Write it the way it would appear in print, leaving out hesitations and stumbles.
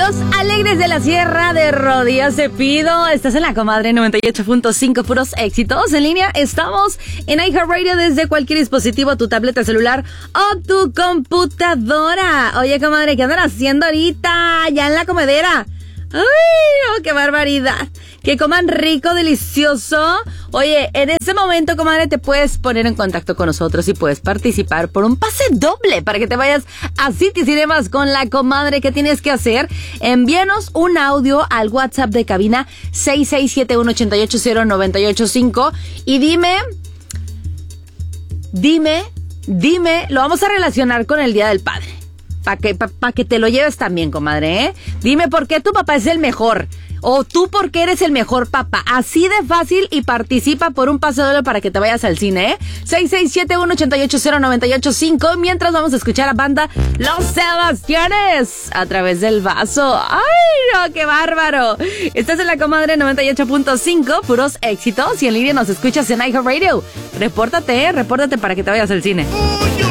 Los Alegres de la Sierra de Rodillas te pido. Estás en la comadre 98.5, puros éxitos. En línea estamos en iHeartRadio desde cualquier dispositivo, tu tableta celular o tu computadora. Oye, comadre, ¿qué andan haciendo ahorita? Ya en la comedera. ¡Ay, no, qué barbaridad! Que coman rico, delicioso. Oye, en este momento, comadre, te puedes poner en contacto con nosotros y puedes participar por un pase doble para que te vayas a City Cinemas con la comadre. ¿Qué tienes que hacer? Envíanos un audio al WhatsApp de cabina 6671-880-985 y dime, lo vamos a relacionar con el Día del Padre. Para que te lo lleves también, comadre, ¿eh? Dime por qué tu papá es el mejor. O tú por qué eres el mejor papá. Así de fácil y participa por un pase doble para que te vayas al cine, ¿eh? 6671-880-985. Mientras vamos a escuchar a banda Los Sebastianes a través del vaso. ¡Ay, no! ¡Qué bárbaro! Estás en la comadre 98.5, puros éxitos. Y en línea nos escuchas en iHeartRadio. Repórtate para que te vayas al cine.